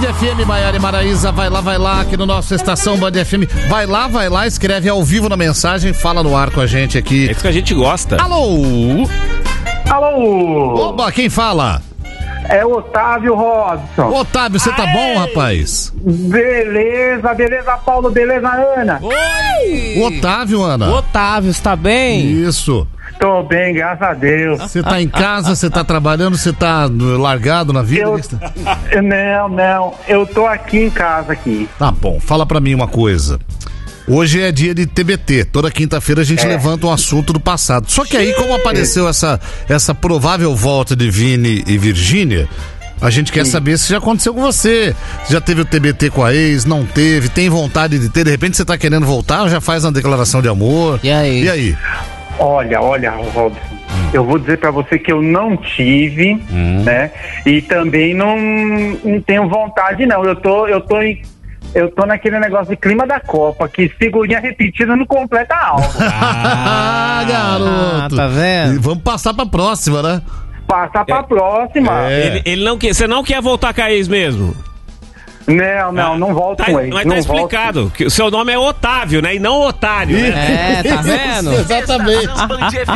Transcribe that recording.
FM, Maiara e Maraísa, vai lá, aqui no nosso Estação Band FM. Vai lá, escreve ao vivo na mensagem, fala no ar com a gente aqui. É isso que a gente gosta. Alô? Alô? Oba, quem fala? É o Otávio Robson. Otávio, você tá bom, rapaz? Beleza, Paulo, beleza, Ana? O Otávio, Ana. Otávio, está bem? Isso. Tô bem, graças a Deus. Você tá em casa, você tá trabalhando, você tá largado na vida? Não, eu tô aqui em casa aqui. Tá bom, fala pra mim uma coisa. Hoje é dia de TBT, toda quinta-feira a gente levanta um assunto do passado. Só que aí, como apareceu essa provável volta de Vini e Virgínia, a gente quer saber se já aconteceu com você. Já teve o TBT com a ex, não teve, tem vontade de ter, de repente você tá querendo voltar ou já faz uma declaração de amor? E aí? Olha, Robson, eu vou dizer pra você que eu não tive, né? E também não tenho vontade, não. Eu tô naquele negócio de clima da Copa, que figurinha repetida não completa algo. Garoto. Tá vendo? E vamos passar pra próxima, né? Passar pra próxima. Ele não quer, você não quer voltar com a ex mesmo? Não volto com ele. Mas tá explicado, que o seu nome é Otávio, né? E não Otário, né? Tá vendo? Exatamente.